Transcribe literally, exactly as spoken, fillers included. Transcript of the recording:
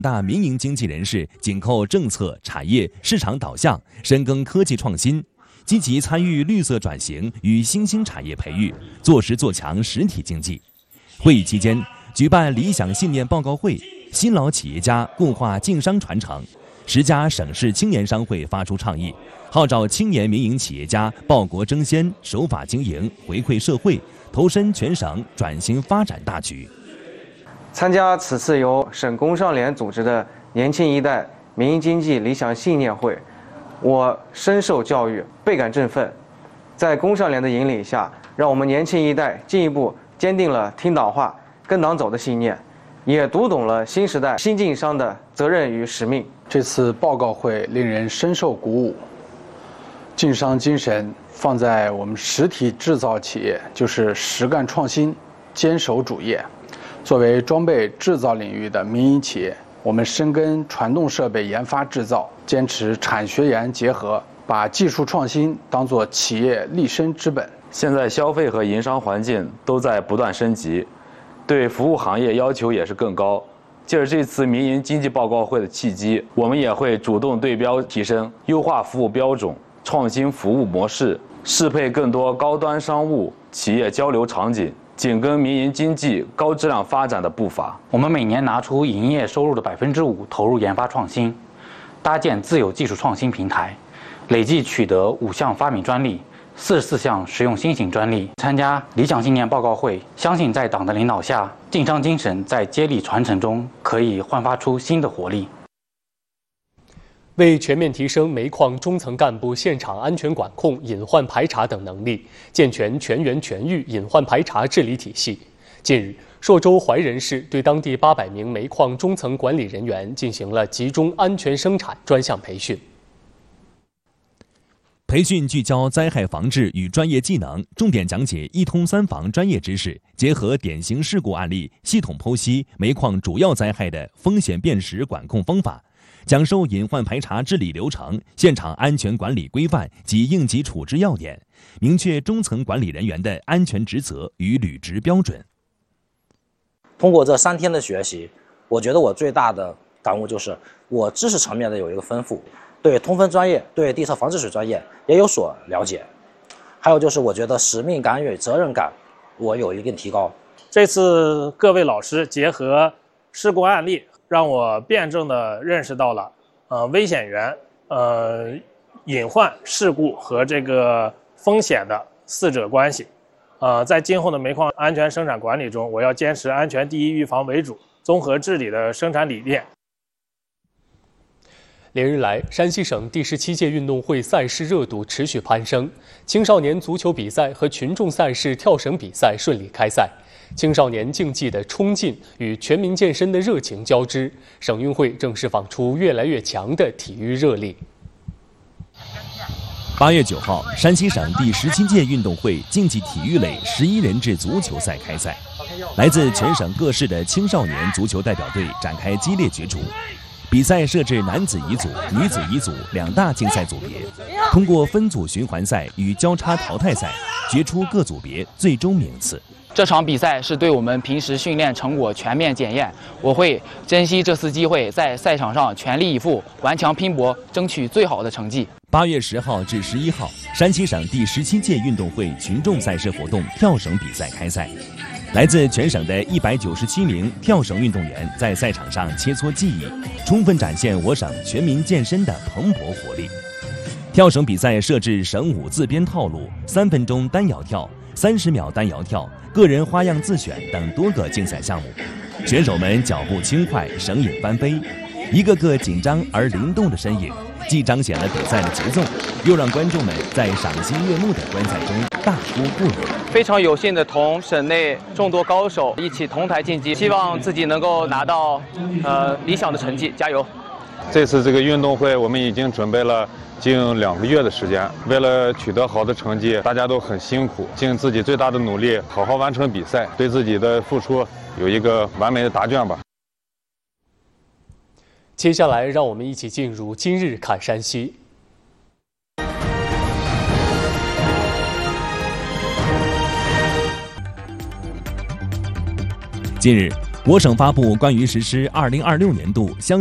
大民营经济人士紧扣政策、产业、市场导向，深耕科技创新，积极参与绿色转型与新兴产业培育，做实做强实体经济。会议期间，举办理想信念报告会，新老企业家共话晋商传承。十家省市青年商会发出倡议，号召青年民营企业家报国争先，守法经营，回馈社会，投身全省转型发展大局。 参加此次由省工商联组织的年轻一代民营经济理想信念会，我深受教育，倍感振奋。在工商联的引领下，让我们年轻一代进一步坚定了听党话、跟党走的信念，也读懂了新时代新晋商的责任与使命。 这次报告会令人深受鼓舞，晋商精神放在我们实体制造企业，就是实干创新，坚守主业。作为装备制造领域的民营企业，我们深耕传动设备研发制造，坚持产学研结合，把技术创新当作企业立身之本。 现在消费和营商环境都在不断升级，对服务行业要求也是更高。借着这次民营经济报告会的契机，我们也会主动对标提升，优化服务标准，创新服务模式，适配更多高端商务企业交流场景，紧跟民营经济高质量发展的步伐。 我们每年拿出营业收入的百分之五投入研发创新，搭建自有技术创新平台，累计取得五项发明专利，四十四项实用新型专利。参加理想信念报告会，相信在党的领导下，晋商精神在接力传承中可以焕发出新的活力。 为全面提升煤矿中层干部现场安全管控、隐患排查等能力，健全全员全域隐患排查治理体系。近日，朔州怀仁市对当地八百名煤矿中层管理人员进行了集中安全生产专项培训。 培训聚焦灾害防治与专业技能，重点讲解一通三防专业知识，结合典型事故案例，系统剖析煤矿主要灾害的风险辨识管控方法，讲授隐患排查治理流程、现场安全管理规范及应急处置要点，明确中层管理人员的安全职责与履职标准。 通过这三天的学习，我觉得我最大的感悟就是我知识层面的有一个丰富，对通风专业、对地侧防治水专业也有所了解，还有就是我觉得使命感与责任感我有一定提高。 这次各位老师结合事故案例，让我辩证地认识到了呃危险源、呃隐患、事故和这个风险的四者关系。呃，在今后的煤矿安全生产管理中，我要坚持安全第一、预防为主、综合治理的生产理念。 连日来，山西省第十七届运动会赛事热度持续攀升，青少年足球比赛和群众赛事跳绳比赛顺利开赛，青少年竞技的冲劲与全民健身的热情交织，省运会正释放出越来越强的体育热力。 八月九号，山西省第十七届运动会竞技体育类十一人制足球赛开赛，来自全省各市的青少年足球代表队展开激烈角逐。比赛设置男子乙组、女子乙组两大竞赛组别，通过分组循环赛与交叉淘汰赛，决出各组别最终名次。 这场比赛是对我们平时训练成果全面检验，我会珍惜这次机会，在赛场上全力以赴，顽强拼搏，争取最好的成绩。 八月十号至十一号，山西省第十七届运动会群众赛事活动跳绳比赛开赛。来自全省的一百九十七名跳绳运动员在赛场上切磋技艺，充分展现我省全民健身的蓬勃活力。跳绳比赛设置省五自编套路、三分钟单摇跳、三十秒单摇跳、个人花样自选等多个竞赛项目，选手们脚步轻快，绳影翻飞，一个个紧张而灵动的身影，既彰显了比赛的节奏，又让观众们在赏心悦目的观赛中大呼过瘾。 非常有幸的同省内众多高手一起同台竞技，希望自己能够拿到呃理想的成绩，加油！ 这次这个运动会我们已经准备了近两个月的时间，为了取得好的成绩，大家都很辛苦，尽自己最大的努力，好好完成比赛，对自己的付出有一个完美的答卷吧。 接下来，让我们一起进入今日看山西。 近日， 我省发布关于实施二零二六年度乡